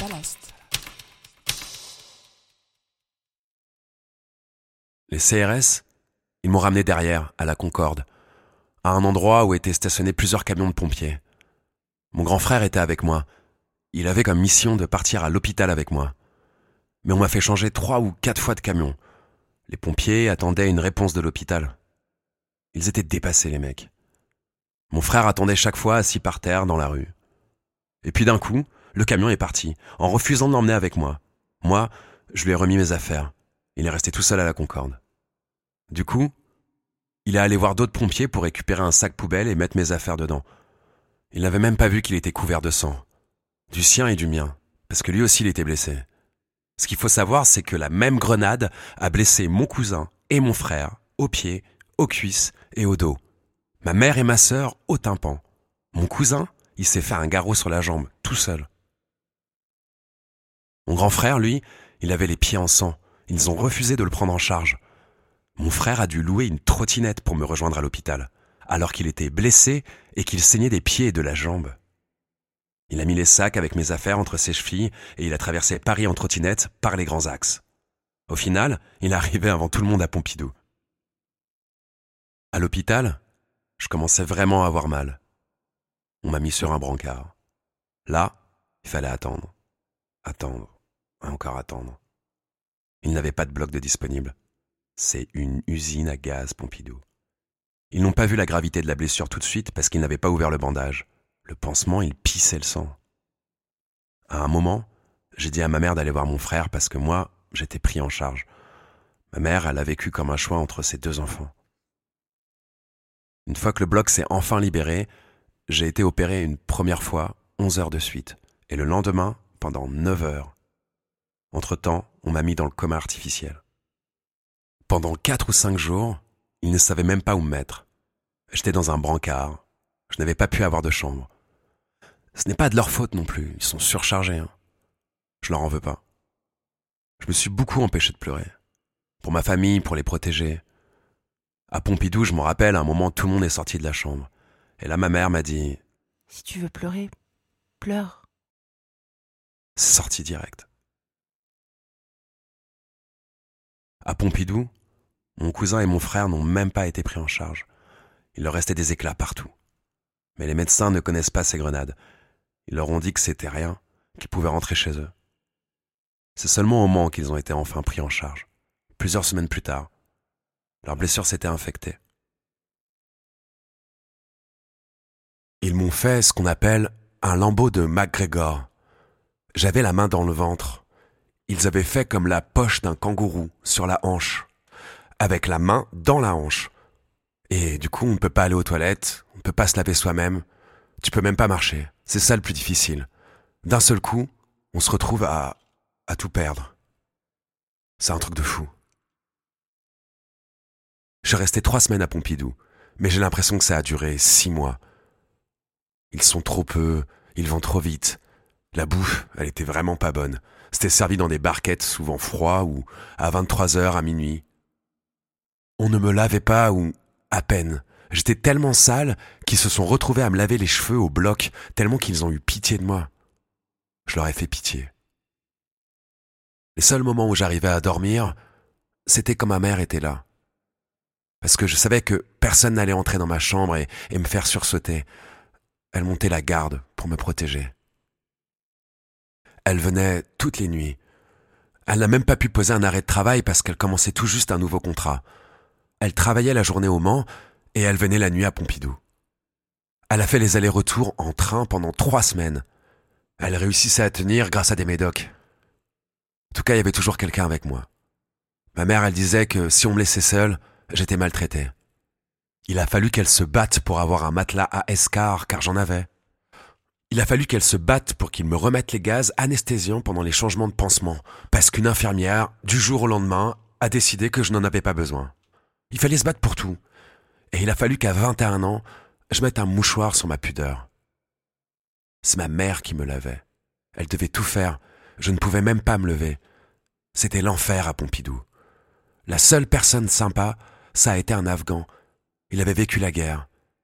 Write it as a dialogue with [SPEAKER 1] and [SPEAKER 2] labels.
[SPEAKER 1] Ballast.
[SPEAKER 2] Les CRS, ils m'ont ramené derrière, à la Concorde, à un endroit où étaient stationnés plusieurs camions de pompiers. Mon grand frère était avec moi. Il avait comme mission de partir à l'hôpital avec moi. Mais on m'a fait changer 3 ou 4 fois de camion. Les pompiers attendaient une réponse de l'hôpital. Ils étaient dépassés, les mecs. Mon frère attendait chaque fois assis par terre dans la rue. Et puis d'un coup, le camion est parti, en refusant de l'emmener avec moi. Moi, je lui ai remis mes affaires. Il est resté tout seul à la Concorde. Du coup, il est allé voir d'autres pompiers pour récupérer un sac poubelle et mettre mes affaires dedans. Il n'avait même pas vu qu'il était couvert de sang. Du sien et du mien, parce que lui aussi il était blessé. Ce qu'il faut savoir, c'est que la même grenade a blessé mon cousin et mon frère, aux pieds, aux cuisses et au dos. Ma mère et ma sœur au tympan. Mon cousin, il s'est fait un garrot sur la jambe, tout seul. Mon grand frère, lui, il avait les pieds en sang. Ils ont refusé de le prendre en charge. Mon frère a dû louer une trottinette pour me rejoindre à l'hôpital, alors qu'il était blessé et qu'il saignait des pieds et de la jambe. Il a mis les sacs avec mes affaires entre ses chevilles et il a traversé Paris en trottinette par les grands axes. Au final, il est arrivé avant tout le monde à Pompidou. À l'hôpital, je commençais vraiment à avoir mal. On m'a mis sur un brancard. Là, il fallait attendre. Attendre. Encore attendre. Il n'avait pas de bloc de disponible. C'est une usine à gaz, Pompidou. Ils n'ont pas vu la gravité de la blessure tout de suite parce qu'ils n'avaient pas ouvert le bandage. Le pansement, il pissait le sang. À un moment, j'ai dit à ma mère d'aller voir mon frère parce que moi, j'étais pris en charge. Ma mère, elle a vécu comme un choix entre ses 2 enfants. Une fois que le bloc s'est enfin libéré, j'ai été opéré une première fois 11 heures de suite et le lendemain pendant 9 heures. Entre-temps, on m'a mis dans le coma artificiel. Pendant 4 ou 5 jours, ils ne savaient même pas où me mettre. J'étais dans un brancard. Je n'avais pas pu avoir de chambre. Ce n'est pas de leur faute non plus. Ils sont surchargés. Je leur en veux pas. Je me suis beaucoup empêché de pleurer. Pour ma famille, pour les protéger. À Pompidou, je me rappelle, à un moment, tout le monde est sorti de la chambre. Et là, ma mère m'a dit
[SPEAKER 1] « Si tu veux pleurer, pleure. »
[SPEAKER 2] C'est sorti direct. À Pompidou, mon cousin et mon frère n'ont même pas été pris en charge. Il leur restait des éclats partout. Mais les médecins ne connaissent pas ces grenades. Ils leur ont dit que c'était rien, qu'ils pouvaient rentrer chez eux. C'est seulement au Mans qu'ils ont été enfin pris en charge. Plusieurs semaines plus tard, leurs blessures s'étaient infectées. Ils m'ont fait ce qu'on appelle un lambeau de McGregor. J'avais la main dans le ventre. Ils avaient fait comme la poche d'un kangourou sur la hanche, avec la main dans la hanche. Et du coup, on ne peut pas aller aux toilettes, on ne peut pas se laver soi-même, tu peux même pas marcher. C'est ça le plus difficile. D'un seul coup, on se retrouve à tout perdre. C'est un truc de fou. Je suis resté 3 semaines à Pompidou, mais j'ai l'impression que ça a duré 6 mois. Ils sont trop peu, ils vont trop vite. La bouffe, elle était vraiment pas bonne. C'était servi dans des barquettes souvent froides ou à 23h à minuit. On ne me lavait pas ou à peine. J'étais tellement sale qu'ils se sont retrouvés à me laver les cheveux au bloc, tellement qu'ils ont eu pitié de moi. Je leur ai fait pitié. Les seuls moments où j'arrivais à dormir, c'était quand ma mère était là. Parce que je savais que personne n'allait entrer dans ma chambre et me faire sursauter. Elle montait la garde pour me protéger. Elle venait toutes les nuits. Elle n'a même pas pu poser un arrêt de travail parce qu'elle commençait tout juste un nouveau contrat. Elle travaillait la journée au Mans et elle venait la nuit à Pompidou. Elle a fait les allers-retours en train pendant 3 semaines. Elle réussissait à tenir grâce à des médocs. En tout cas, il y avait toujours quelqu'un avec moi. Ma mère, elle disait que si on me laissait seul, j'étais maltraité. Il a fallu qu'elle se batte pour avoir un matelas à escar, car j'en avais. Il a fallu qu'elle se batte pour qu'ils me remettent les gaz anesthésiants pendant les changements de pansement, parce qu'une infirmière, du jour au lendemain, a décidé que je n'en avais pas besoin. Il fallait se battre pour tout. Et il a fallu qu'à 21 ans, je mette un mouchoir sur ma pudeur. C'est ma mère qui me lavait. Elle devait tout faire. Je ne pouvais même pas me lever. C'était l'enfer à Pompidou. La seule personne sympa, ça a été un Afghan. Il avait vécu la guerre.